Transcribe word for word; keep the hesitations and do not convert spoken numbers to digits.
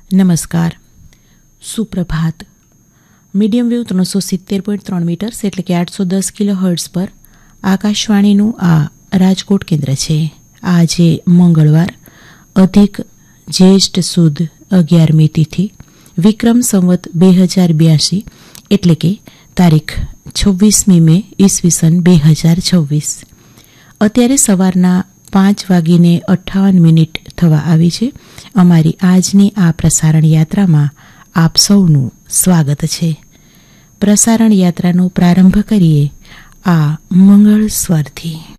નમસ્કાર, સુપ્રભાત. Medium wave ત્રણસો સિત્તેર પોઈન્ટ ત્રણ મીટર્સ એટલે કે આઠસો દસ કિલો હર્ટ્ઝ પર આકાશવાણીનું આ રાજકોટ કેન્દ્ર છે. આજે મંગળવાર, અધિક જ્યેષ્ઠ સુદ અગિયારમી તિથિ, વિક્રમ સંવત બે હજાર બ્યાસી એટલે કે તારીખ છવ્વીસમી મે ઈસવીસન બે હજાર છવ્વીસ. અત્યારે સવારના પાંચ વાગીને અઠ્ઠાવન મિનિટ થવા આવી છે. અમારી આજની આ પ્રસારણ યાત્રામાં આપ સૌનું સ્વાગત છે. પ્રસારણ યાત્રાનો પ્રારંભ કરીએ આ મંગળ સ્વરથી.